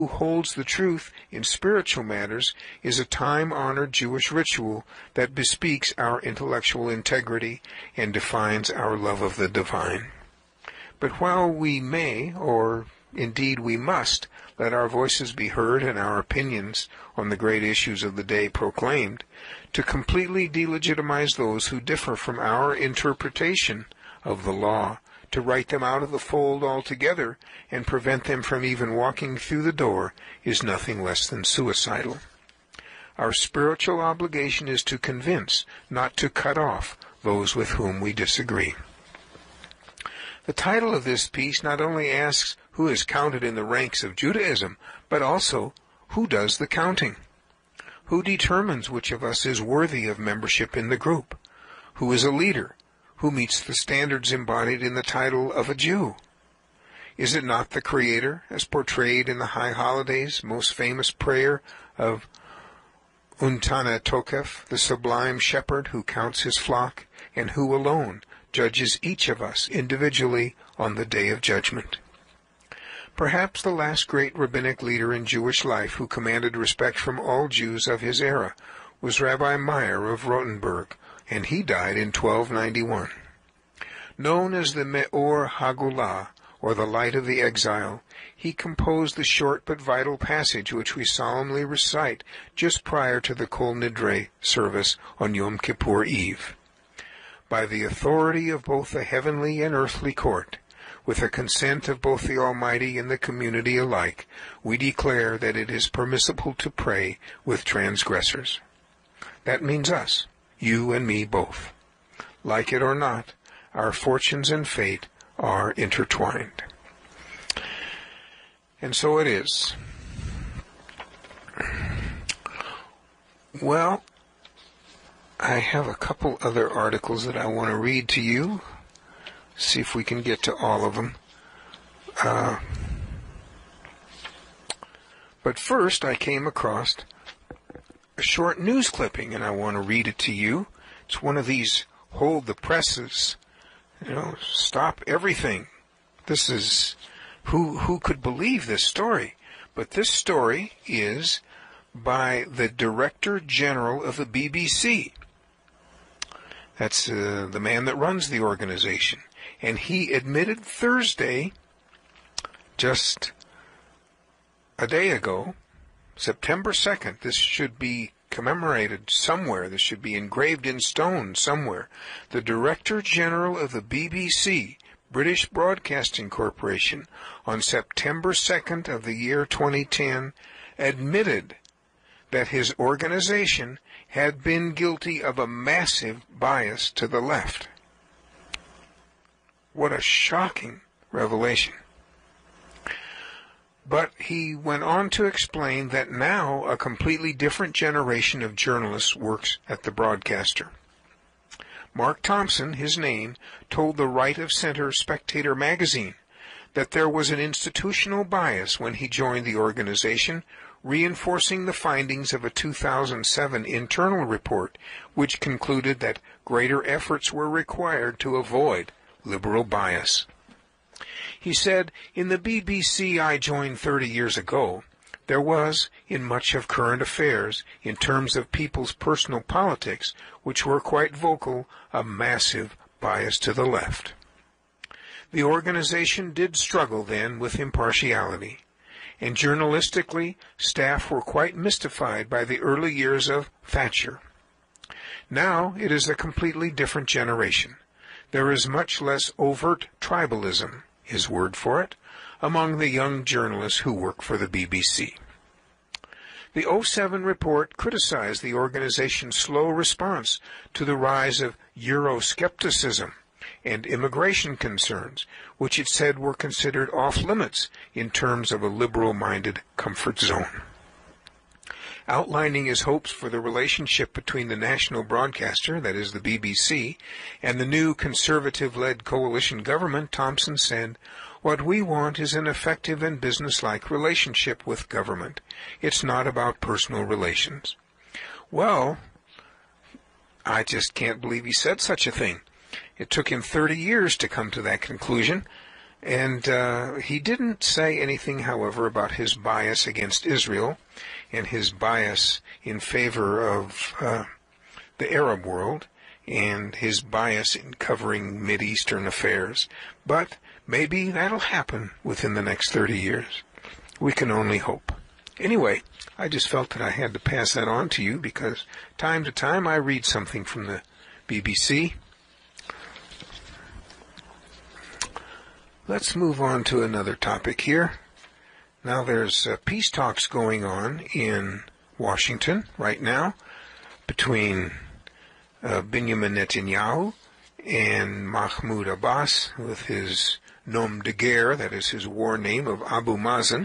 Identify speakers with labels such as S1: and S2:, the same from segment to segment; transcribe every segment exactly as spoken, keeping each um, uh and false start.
S1: who holds the truth in spiritual matters is a time-honored Jewish ritual that bespeaks our intellectual integrity and defines our love of the divine. But while we may, or indeed we must, let our voices be heard and our opinions on the great issues of the day proclaimed, to completely delegitimize those who differ from our interpretation of the law, to write them out of the fold altogether and prevent them from even walking through the door is nothing less than suicidal. Our spiritual obligation is to convince, not to cut off, those with whom we disagree. The title of this piece not only asks who is counted in the ranks of Judaism, but also who does the counting. Who determines which of us is worthy of membership in the group? Who is a leader? Who meets the standards embodied in the title of a Jew? Is it not the Creator, as portrayed in the High Holidays' most famous prayer of Untana Tokef, the sublime shepherd who counts his flock, and who alone judges each of us individually on the day of judgment? Perhaps the last great rabbinic leader in Jewish life who commanded respect from all Jews of his era was Rabbi Meir of Rothenburg, and he died in twelve ninety-one. Known as the Me'or Hagulah, or the Light of the Exile, he composed the short but vital passage which we solemnly recite just prior to the Kol Nidre service on Yom Kippur Eve. By the authority of both the heavenly and earthly court, with the consent of both the Almighty and the community alike, we declare that it is permissible to pray with transgressors. That means us. You and me both. Like it or not, our fortunes and fate are intertwined. And so it is. Well, I have a couple other articles that I want to read to you. See if we can get to all of them. Uh, but first, I came across a short news clipping, and I want to read it to you. It's one of these hold the presses, you know, stop everything. This is, who who could believe this story? But this story is by the Director General of the B B C. That's uh, the man that runs the organization. And he admitted Thursday, just a day ago, September second, this should be commemorated somewhere, this should be engraved in stone somewhere. The Director General of the B B C, British Broadcasting Corporation, on September second of the year twenty ten, admitted that his organization had been guilty of a massive bias to the left. What a shocking revelation. But he went on to explain that now a completely different generation of journalists works at the broadcaster. Mark Thompson, his name, told the Right of Center Spectator magazine that there was an institutional bias when he joined the organization, reinforcing the findings of a two thousand seven internal report, which concluded that greater efforts were required to avoid liberal bias. He said, "In the B B C I joined thirty years ago, there was, in much of current affairs, in terms of people's personal politics, which were quite vocal, a massive bias to the left. The organization did struggle then with impartiality, and journalistically, staff were quite mystified by the early years of Thatcher. Now it is a completely different generation. There is much less overt tribalism," his word for it, among the young journalists who work for the B B C. The oh seven report criticized the organization's slow response to the rise of Euroscepticism and immigration concerns, which it said were considered off-limits in terms of a liberal-minded comfort zone. Outlining his hopes for the relationship between the national broadcaster, that is the B B C, and the new conservative-led coalition government, Thompson said, "What we want is an effective and businesslike relationship with government. It's not about personal relations." Well, I just can't believe he said such a thing. It took him thirty years to come to that conclusion, And uh, he didn't say anything, however, about his bias against Israel and his bias in favor of uh, the Arab world and his bias in covering Mideastern affairs. But maybe that'll happen within the next thirty years. We can only hope. Anyway, I just felt that I had to pass that on to you because time to time I read something from the B B C. Let's move on to another topic here. Now there's uh, peace talks going on in Washington right now between uh, Benjamin Netanyahu and Mahmoud Abbas with his nom de guerre, that is his war name, of Abu Mazen.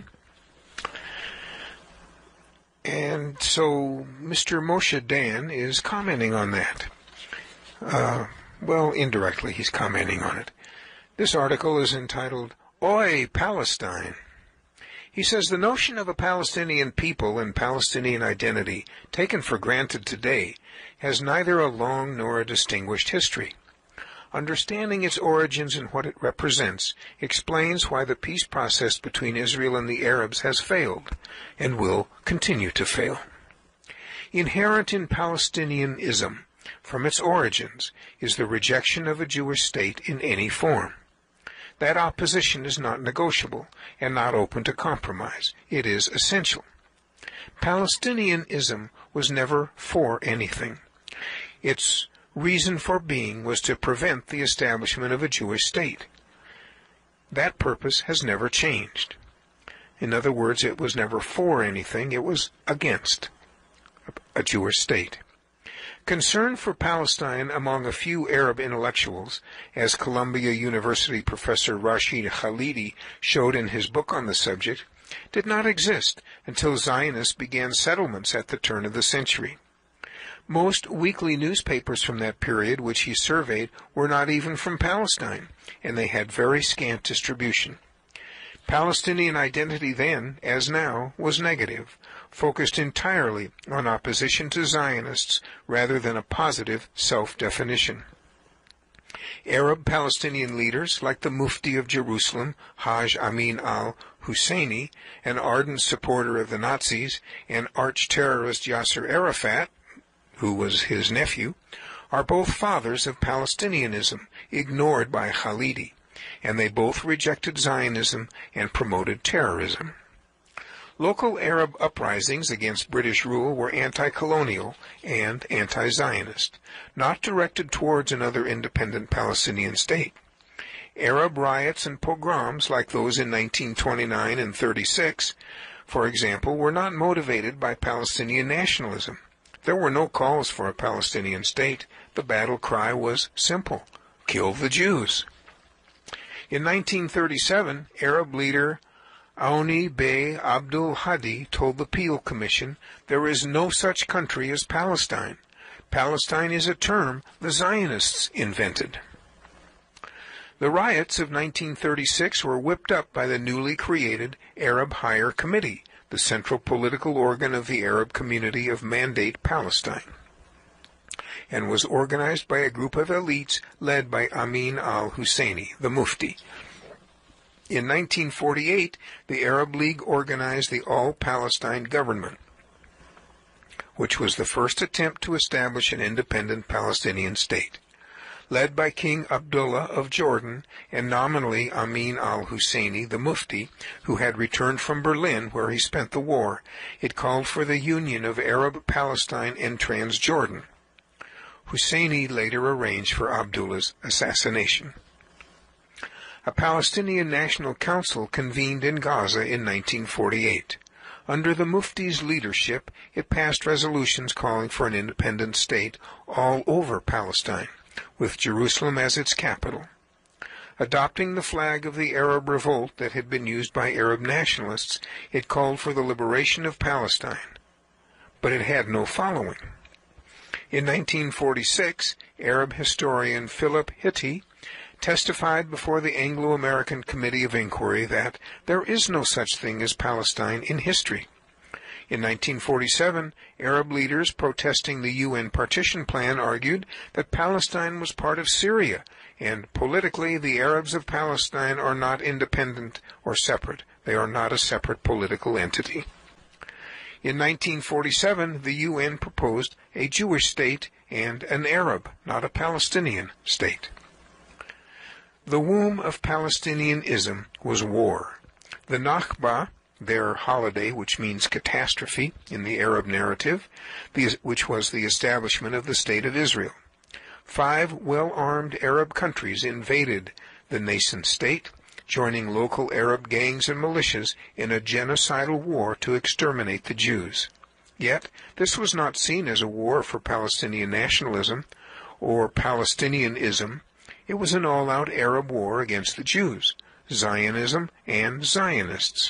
S1: And so Mister Moshe Dan is commenting on that. Uh, well, indirectly he's commenting on it. This article is entitled, Oi, Palestine. He says the notion of a Palestinian people and Palestinian identity taken for granted today has neither a long nor a distinguished history. Understanding its origins and what it represents explains why the peace process between Israel and the Arabs has failed and will continue to fail. Inherent in Palestinianism from its origins is the rejection of a Jewish state in any form. That opposition is not negotiable and not open to compromise. It is essential. Palestinianism was never for anything. Its reason for being was to prevent the establishment of a Jewish state. That purpose has never changed. In other words, it was never for anything. It was against a Jewish state. Concern for Palestine among a few Arab intellectuals, as Columbia University professor Rashid Khalidi showed in his book on the subject, did not exist until Zionists began settlements at the turn of the century. Most weekly newspapers from that period which he surveyed were not even from Palestine, and they had very scant distribution. Palestinian identity then, as now, was negative, focused entirely on opposition to Zionists rather than a positive self-definition. Arab Palestinian leaders like the Mufti of Jerusalem, Haj Amin al-Husseini, an ardent supporter of the Nazis, and arch-terrorist Yasser Arafat, who was his nephew, are both fathers of Palestinianism, ignored by Khalidi, and they both rejected Zionism and promoted terrorism. Local Arab uprisings against British rule were anti-colonial and anti-Zionist, not directed towards another independent Palestinian state. Arab riots and pogroms like those in nineteen twenty-nine and thirty-six, for example, were not motivated by Palestinian nationalism. There were no calls for a Palestinian state. The battle cry was simple: kill the Jews. In nineteen thirty-seven, Arab leader Aouni Bey Abdul Hadi told the Peel Commission, there is no such country as Palestine. Palestine is a term the Zionists invented. The riots of nineteen thirty-six were whipped up by the newly created Arab Higher Committee, the central political organ of the Arab community of Mandate Palestine, and was organized by a group of elites led by Amin al-Husseini, the Mufti. In nineteen forty-eight, the Arab League organized the All-Palestine Government, which was the first attempt to establish an independent Palestinian state. Led by King Abdullah of Jordan and nominally Amin al-Husseini, the Mufti, who had returned from Berlin where he spent the war, it called for the union of Arab Palestine and Transjordan. Husseini later arranged for Abdullah's assassination. A Palestinian National Council convened in Gaza in nineteen forty-eight. Under the Mufti's leadership, it passed resolutions calling for an independent state all over Palestine, with Jerusalem as its capital. Adopting the flag of the Arab revolt that had been used by Arab nationalists, it called for the liberation of Palestine. But it had no following. In nineteen forty-six, Arab historian Philip Hitti testified before the Anglo-American Committee of Inquiry that there is no such thing as Palestine in history. In nineteen forty-seven, Arab leaders protesting the U N partition plan argued that Palestine was part of Syria and politically the Arabs of Palestine are not independent or separate. They are not a separate political entity. In nineteen forty-seven, the U N proposed a Jewish state and an Arab, not a Palestinian, state. The womb of Palestinianism was war. The Nakba, their holiday, which means catastrophe in the Arab narrative, the, which was the establishment of the State of Israel. Five well-armed Arab countries invaded the nascent state, joining local Arab gangs and militias in a genocidal war to exterminate the Jews. Yet, this was not seen as a war for Palestinian nationalism or Palestinianism. It was an all-out Arab war against the Jews, Zionism, and Zionists.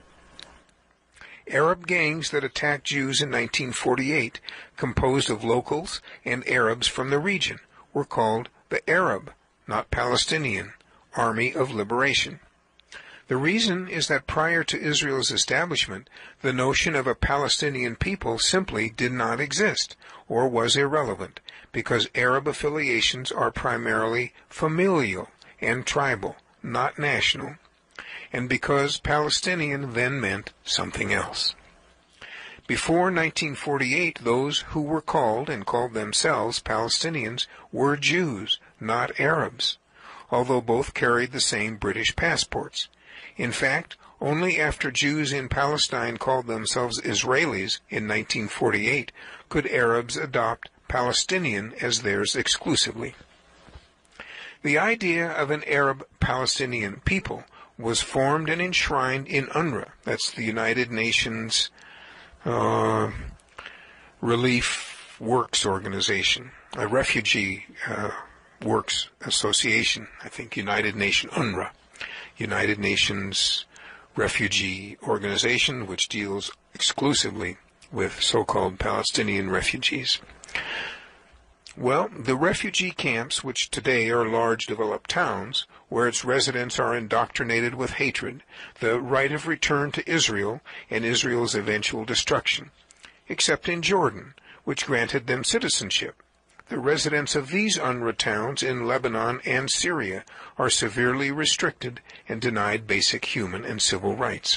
S1: Arab gangs that attacked Jews in nineteen forty-eight, composed of locals and Arabs from the region, were called the Arab, not Palestinian, Army of Liberation. The reason is that prior to Israel's establishment, the notion of a Palestinian people simply did not exist, or was irrelevant, because Arab affiliations are primarily familial and tribal, not national, and because Palestinian then meant something else. Before nineteen forty-eight, those who were called and called themselves Palestinians were Jews, not Arabs, although both carried the same British passports. In fact, only after Jews in Palestine called themselves Israelis in nineteen forty-eight could Arabs adopt Palestinian as theirs exclusively. The idea of an Arab-Palestinian people was formed and enshrined in UNRWA, that's the United Nations uh, Relief Works Organization, a refugee uh, works association, I think United Nation UNRWA, United Nations Refugee Organization, which deals exclusively with so-called Palestinian refugees. Well, the refugee camps, which today are large developed towns, where its residents are indoctrinated with hatred, the right of return to Israel, and Israel's eventual destruction, except in Jordan, which granted them citizenship. The residents of these UNRWA towns in Lebanon and Syria are severely restricted and denied basic human and civil rights.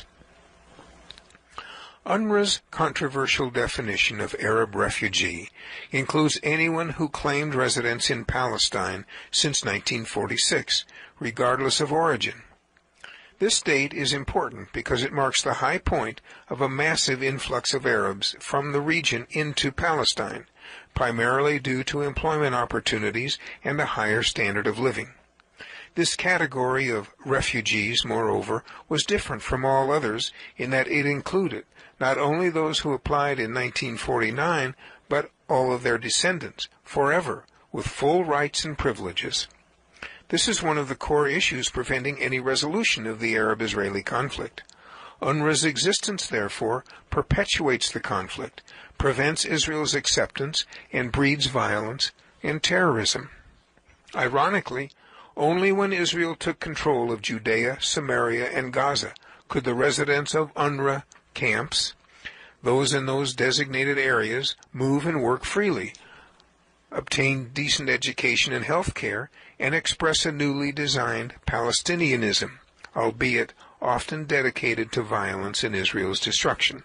S1: UNRWA's controversial definition of Arab refugee includes anyone who claimed residence in Palestine since nineteen forty-six, regardless of origin. This date is important because it marks the high point of a massive influx of Arabs from the region into Palestine, primarily due to employment opportunities and a higher standard of living. This category of refugees, moreover, was different from all others in that it included not only those who applied in nineteen forty-nine, but all of their descendants, forever, with full rights and privileges. This is one of the core issues preventing any resolution of the Arab-Israeli conflict. UNRWA's existence, therefore, perpetuates the conflict, prevents Israel's acceptance, and breeds violence and terrorism. Ironically, only when Israel took control of Judea, Samaria, and Gaza could the residents of UNRWA camps, those in those designated areas, move and work freely, obtain decent education and health care, and express a newly designed Palestinianism, albeit often dedicated to violence and Israel's destruction.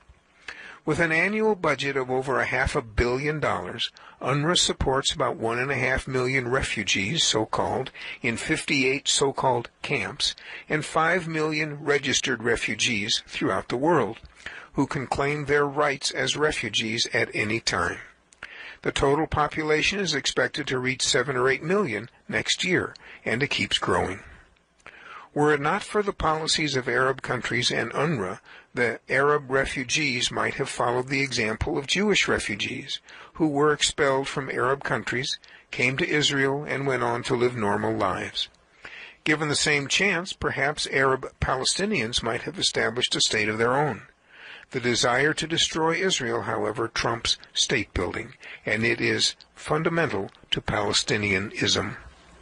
S1: With an annual budget of over a half a billion dollars, UNRWA supports about one and a half million refugees, so-called, in fifty-eight so-called camps, and five million registered refugees throughout the world, who can claim their rights as refugees at any time. The total population is expected to reach seven or eight million next year, and it keeps growing. Were it not for the policies of Arab countries and UNRWA, the Arab refugees might have followed the example of Jewish refugees, who were expelled from Arab countries, came to Israel, and went on to live normal lives. Given the same chance, perhaps Arab Palestinians might have established a state of their own. The desire to destroy Israel, however, trumps state building, and it is fundamental to Palestinianism.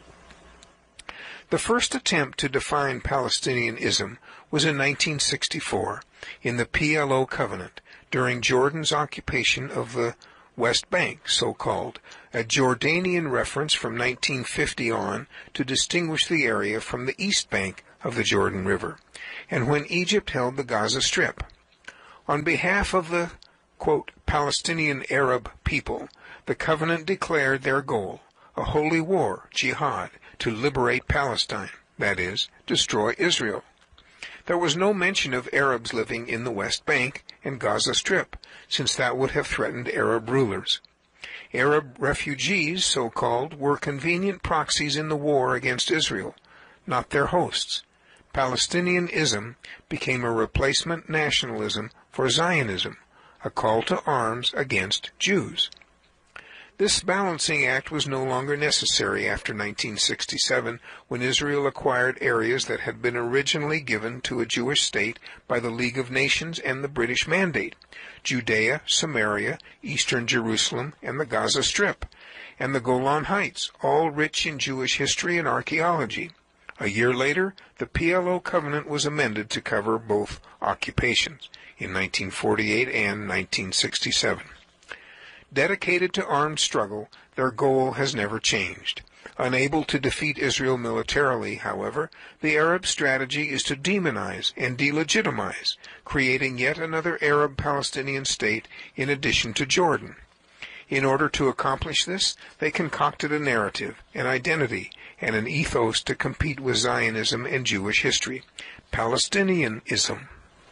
S1: The first attempt to define Palestinianism was in nineteen sixty-four, in the P L O Covenant, during Jordan's occupation of the West Bank, so-called, a Jordanian reference from nineteen fifty on to distinguish the area from the East Bank of the Jordan River, and when Egypt held the Gaza Strip. On behalf of the, quote, Palestinian Arab people, the covenant declared their goal, a holy war, jihad, to liberate Palestine, that is, destroy Israel. There was no mention of Arabs living in the West Bank and Gaza Strip, since that would have threatened Arab rulers. Arab refugees, so-called, were convenient proxies in the war against Israel, not their hosts. Palestinianism became a replacement nationalism for Zionism, a call to arms against Jews. This balancing act was no longer necessary after nineteen sixty-seven, when Israel acquired areas that had been originally given to a Jewish state by the League of Nations and the British Mandate: Judea, Samaria, Eastern Jerusalem, and the Gaza Strip, and the Golan Heights, all rich in Jewish history and archaeology. A year later, the P L O covenant was amended to cover both occupations, in nineteen forty-eight and nineteen sixty-seven. Dedicated to armed struggle, their goal has never changed. Unable to defeat Israel militarily, however, the Arab strategy is to demonize and delegitimize, creating yet another Arab Palestinian state in addition to Jordan. In order to accomplish this, they concocted a narrative, an identity, and an ethos to compete with Zionism and Jewish history: Palestinianism.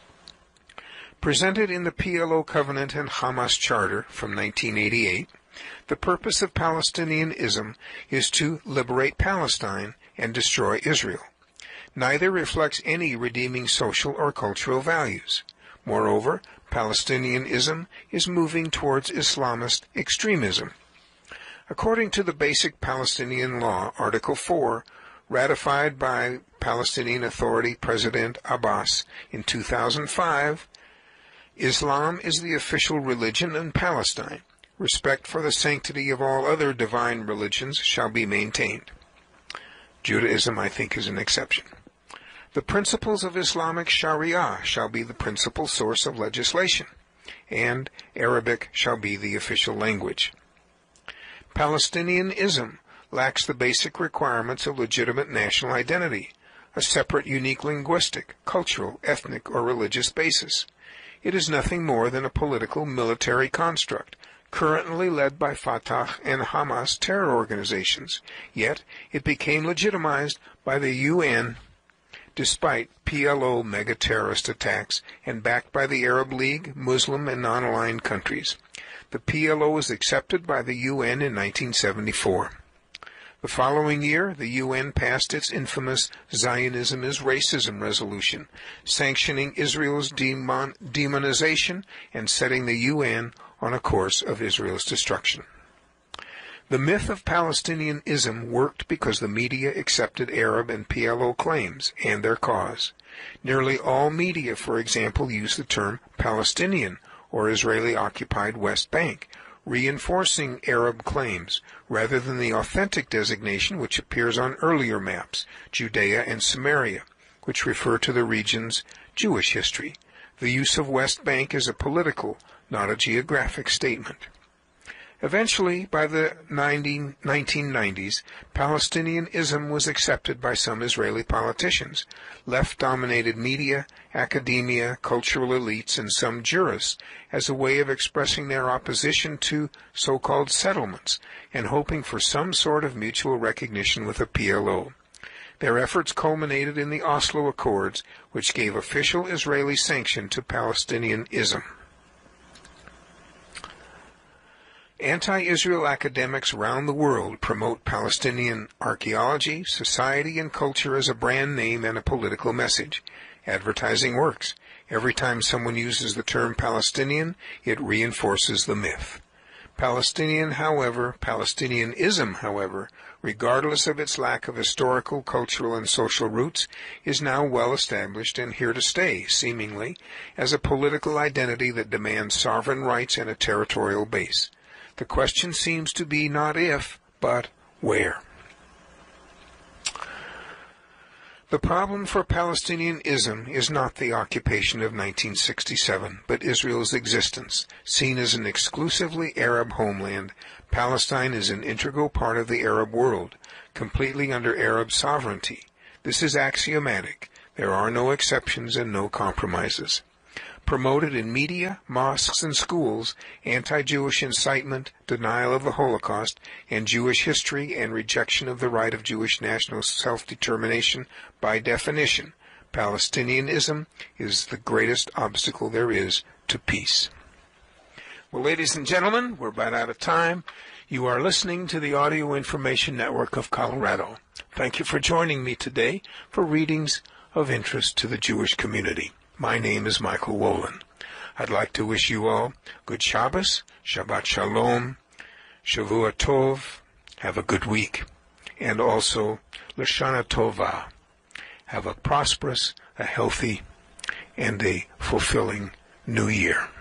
S1: Presented in the P L O Covenant and Hamas Charter from nineteen eighty-eight, the purpose of Palestinianism is to liberate Palestine and destroy Israel. Neither reflects any redeeming social or cultural values. Moreover, Palestinianism is moving towards Islamist extremism. According to the Basic Palestinian Law, Article four, ratified by Palestinian Authority President Abbas in two thousand five, Islam is the official religion in Palestine. Respect for the sanctity of all other divine religions shall be maintained. Judaism, I think, is an exception. The principles of Islamic Sharia shall be the principal source of legislation, and Arabic shall be the official language. Palestinianism lacks the basic requirements of legitimate national identity, a separate unique linguistic, cultural, ethnic, or religious basis. It is nothing more than a political military construct, currently led by Fatah and Hamas terror organizations, yet it became legitimized by the U N despite P L O mega-terrorist attacks and backed by the Arab League, Muslim, and non-aligned countries. The P L O was accepted by the U N in nineteen seventy-four. The following year, the U N passed its infamous Zionism is Racism resolution, sanctioning Israel's demon demonization and setting the U N on a course of Israel's destruction. The myth of Palestinianism worked because the media accepted Arab and P L O claims and their cause. Nearly all media, for example, use the term Palestinian or Israeli-occupied West Bank, reinforcing Arab claims, rather than the authentic designation which appears on earlier maps, Judea and Samaria, which refer to the region's Jewish history. The use of West Bank is a political, not a geographic statement. Eventually, by the nineteen nineties, Palestinianism was accepted by some Israeli politicians, left-dominated media, academia, cultural elites, and some jurists as a way of expressing their opposition to so-called settlements and hoping for some sort of mutual recognition with the P L O. Their efforts culminated in the Oslo Accords, which gave official Israeli sanction to Palestinianism. Anti-Israel academics around the world promote Palestinian archaeology, society, and culture as a brand name and a political message. Advertising works. Every time someone uses the term Palestinian, it reinforces the myth. Palestinian, however, Palestinianism, however, regardless of its lack of historical, cultural, and social roots, is now well established and here to stay, seemingly, as a political identity that demands sovereign rights and a territorial base. The question seems to be not if, but where. The problem for Palestinianism is not the occupation of nineteen sixty-seven, but Israel's existence. Seen as an exclusively Arab homeland, Palestine is an integral part of the Arab world, completely under Arab sovereignty. This is axiomatic. There are no exceptions and no compromises. Promoted in media, mosques, and schools, anti-Jewish incitement, denial of the Holocaust, and Jewish history and rejection of the right of Jewish national self-determination by definition, Palestinianism is the greatest obstacle there is to peace. Well, ladies and gentlemen, we're about out of time. You are listening to the Audio Information Network of Colorado. Thank you for joining me today for readings of interest to the Jewish community. My name is Michael Wolin. I'd like to wish you all good Shabbos, Shabbat Shalom, Shavua Tov, have a good week, and also Lashana Tova. Have a prosperous, a healthy, and a fulfilling new year.